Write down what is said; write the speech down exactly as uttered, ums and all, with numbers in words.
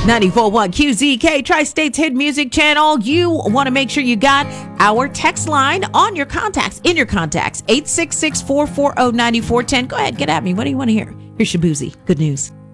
ninety-four point one Q Z K, Tri-State's Hit Music Channel. You want to make sure you got our text line on your contacts, in your contacts, eight six six, four four zero, nine four one zero. Go ahead, get at me. What do you want to hear? Here's Shabuzi. Good news.